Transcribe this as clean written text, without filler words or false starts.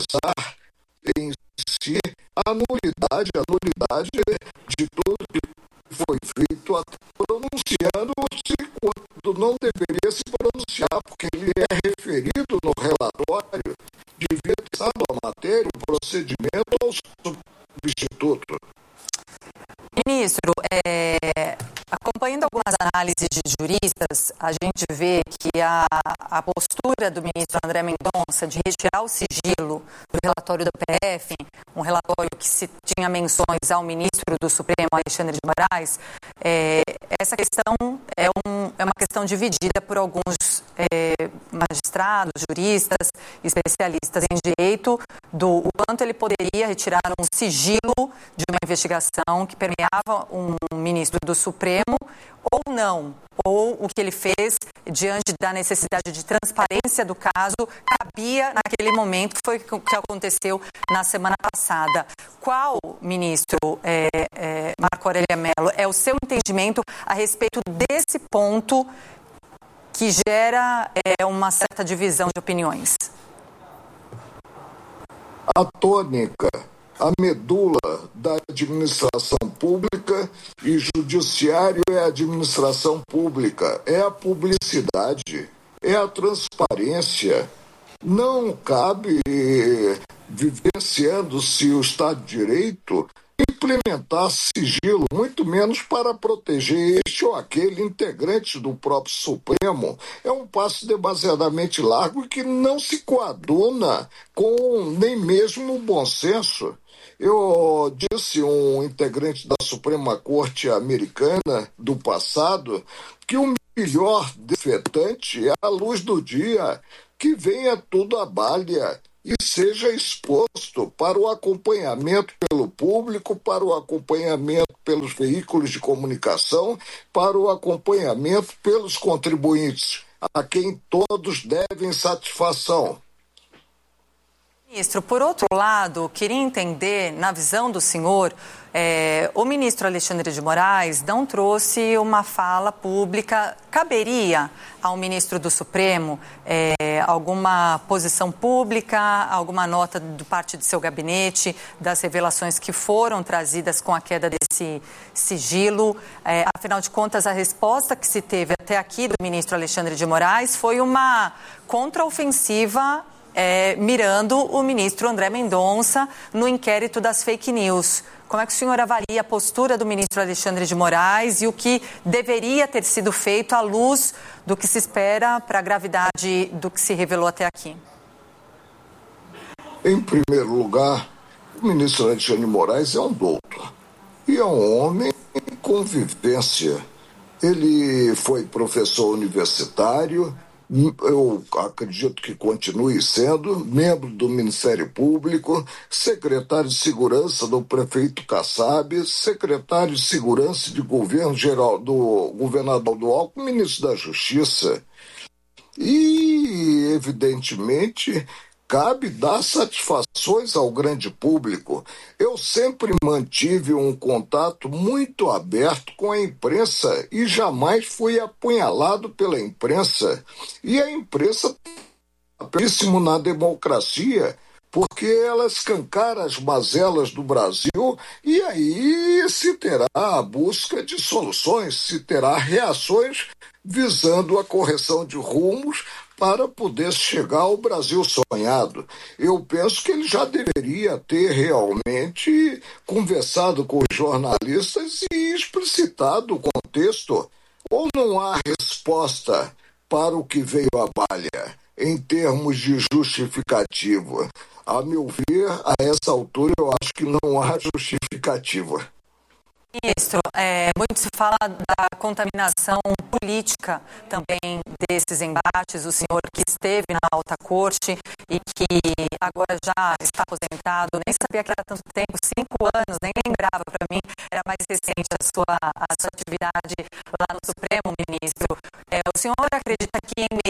analisar em si a nulidade de tudo que foi feito, pronunciando-se quando não deveria se pronunciar, porque ele é referido no relatório, devia ter dado a matéria, o procedimento ao substituto. Ministro, acompanhando algumas análises de juristas, a gente vê que a postura do ministro André Mendonça de retirar o sigilo do relatório da PF, um relatório que se tinha menções ao ministro do Supremo, Alexandre de Moraes, essa questão é uma questão dividida por alguns magistrados, juristas, especialistas em direito, o quanto ele poderia retirar um sigilo de uma investigação que permeava um ministro do Supremo ou não, ou o que ele fez diante da necessidade de transparência do caso cabia naquele momento, que foi o que aconteceu na semana passada. Qual, ministro Marco Aurélio Mello, é o seu entendimento a respeito desse ponto que gera uma certa divisão de opiniões? A tônica, a medula da administração pública e judiciário é a administração pública, é a publicidade, é a transparência. Não cabe, vivenciando-se o Estado de Direito, implementar sigilo, muito menos para proteger este ou aquele integrante do próprio Supremo. É um passo demasiadamente largo que não se coaduna com nem mesmo o bom senso. Eu disse um integrante da Suprema Corte americana do passado que o melhor desinfetante é a luz do dia, que venha tudo à balha e seja exposto para o acompanhamento pelo público, para o acompanhamento pelos veículos de comunicação, para o acompanhamento pelos contribuintes, a quem todos devem satisfação. Ministro, por outro lado, queria entender, na visão do senhor, o ministro Alexandre de Moraes não trouxe uma fala pública. Caberia ao ministro do Supremo alguma posição pública, alguma nota do parte de seu gabinete, das revelações que foram trazidas com a queda desse sigilo? Afinal de contas, a resposta que se teve até aqui do ministro Alexandre de Moraes foi uma contraofensiva mirando o ministro André Mendonça no inquérito das fake news. Como é que o senhor avalia a postura do ministro Alexandre de Moraes e o que deveria ter sido feito à luz do que se espera para a gravidade do que se revelou até aqui? Em primeiro lugar, o ministro Alexandre de Moraes é um doutor e é um homem em convivência. Ele foi professor universitário, eu acredito que continue sendo membro do Ministério Público, secretário de Segurança do prefeito Kassab, secretário de Segurança de Governo Geral do governador do Alckmin, ministro da Justiça. E, evidentemente, cabe dar satisfações ao grande público. Eu sempre mantive um contato muito aberto com a imprensa e jamais fui apunhalado pela imprensa. E a imprensa é péssimo na democracia, porque ela escancara as mazelas do Brasil e aí se terá a busca de soluções, se terá reações visando a correção de rumos para poder chegar ao Brasil sonhado. Eu penso que ele já deveria ter realmente conversado com os jornalistas e explicitado o contexto. Ou não há resposta para o que veio à balha, em termos de justificativa? A meu ver, a essa altura, eu acho que não há justificativa. Ministro, muito se fala da contaminação política também desses embates. O senhor que esteve na alta corte e que agora já está aposentado, nem sabia que era tanto tempo, 5 anos, nem lembrava, para mim era mais recente a sua atividade lá no Supremo, ministro. O senhor acredita que em